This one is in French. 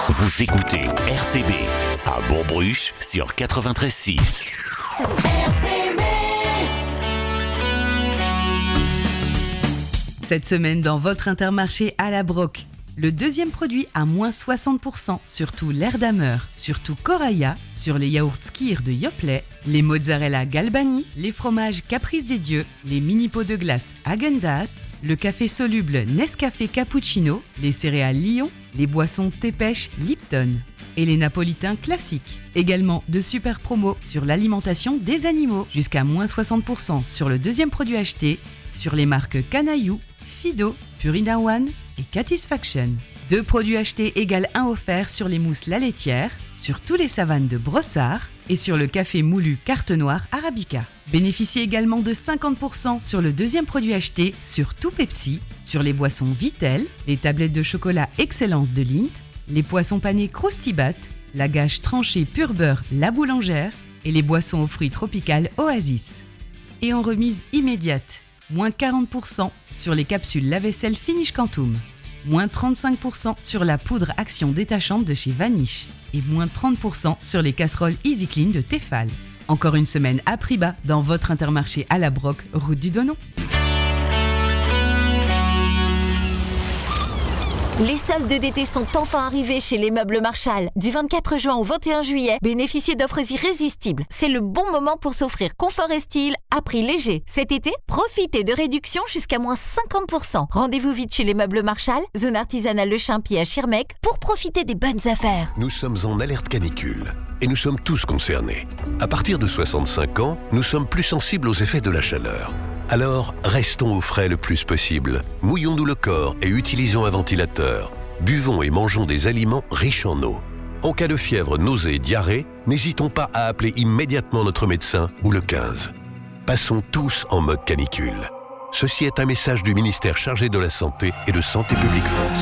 Vous écoutez RCB à Bourg-Bruche sur 93.6. RCB. Cette semaine, dans votre Intermarché à la Broc, le deuxième produit à moins 60%, surtout l'Erdammer, surtout Coraya, sur les yaourts Skyr de Yoplait, les mozzarella Galbani, les fromages Caprice des Dieux, les mini-pots de glace Häagen-Dazs, le café soluble Nescafé Cappuccino, les céréales Lion, les boissons thé pêche Lipton et les napolitains classiques. Également de super promos sur l'alimentation des animaux, jusqu'à moins 60% sur le deuxième produit acheté, sur les marques Canaillou, Fido, Purina One et Catisfaction. 2 produits achetés égale 1 offert sur les mousses La Laitière, sur tous les savanes de Brossard et sur le café moulu Carte Noire Arabica. Bénéficiez également de 50% sur le deuxième produit acheté sur tout Pepsi, sur les boissons Vittel, les tablettes de chocolat Excellence de Lindt, les poissons panés Croustibat, la gâche tranchée Pur Beurre La Boulangère et les boissons aux fruits tropicales Oasis. Et en remise immédiate, moins 40% sur les capsules lave-vaisselle Finish Quantum, moins 35% sur la poudre action détachante de chez Vanish et moins 30% sur les casseroles Easy Clean de Tefal. Encore une semaine à prix bas dans votre Intermarché à la Broc, route du Donon. Les soldes d'été sont enfin arrivés chez les Meubles Marchal. Du 24 juin au 21 juillet, bénéficiez d'offres irrésistibles. C'est le bon moment pour s'offrir confort et style à prix léger. Cet été, profitez de réductions jusqu'à moins 50%. Rendez-vous vite chez les Meubles Marchal, zone artisanale Le Chimpier à Schirmeck, pour profiter des bonnes affaires. Nous sommes en alerte canicule et nous sommes tous concernés. À partir de 65 ans, nous sommes plus sensibles aux effets de la chaleur. Alors, restons au frais le plus possible. Mouillons-nous le corps et utilisons un ventilateur. Buvons et mangeons des aliments riches en eau. En cas de fièvre, nausée et diarrhée, n'hésitons pas à appeler immédiatement notre médecin ou le 15. Passons tous en mode canicule. Ceci est un message du ministère chargé de la Santé et de Santé publique France.